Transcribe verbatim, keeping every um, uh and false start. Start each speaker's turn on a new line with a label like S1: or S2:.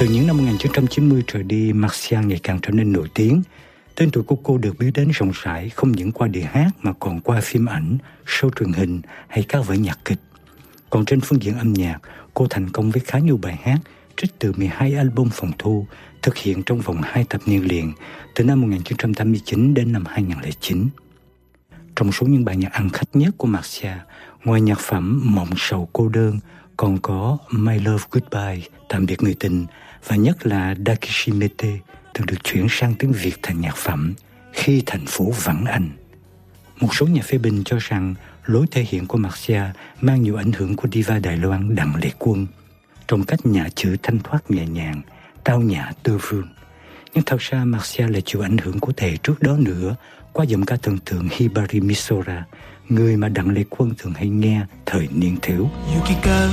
S1: Từ những năm một nghìn chín trăm chín mươi trở đi, Marcia ngày càng trở nên nổi tiếng. Tên tuổi của cô được biết đến rộng rãi không những qua đĩa hát mà còn qua phim ảnh, show truyền hình hay các vở nhạc kịch. Còn trên phương diện âm nhạc, cô thành công với khá nhiều bài hát trích từ mười hai album phòng thu thực hiện trong vòng hai thập niên liền, từ năm một nghìn chín trăm tám mươi chín đến năm hai nghìn không trăm lẻ chín. Trong số những bài nhạc ăn khách nhất của Marcia, ngoài nhạc phẩm Mộng sầu cô đơn, còn có My Love Goodbye, Tạm biệt người tình, và nhất là Dakishimete, từng được chuyển sang tiếng Việt thành nhạc phẩm Khi thành phố vắng anh. Một số nhà phê bình cho rằng lối thể hiện của Marcia mang nhiều ảnh hưởng của diva Đài Loan Đặng Lệ Quân, trong cách nhả chữ thanh thoát nhẹ nhàng, tao nhã tư phương. Nhưng thật ra Marcia lại chịu ảnh hưởng của thầy trước đó nữa qua giọng ca thần tượng Hibari Misora, người mà Đặng Lệ Quân thường hay nghe thời niên thiếu.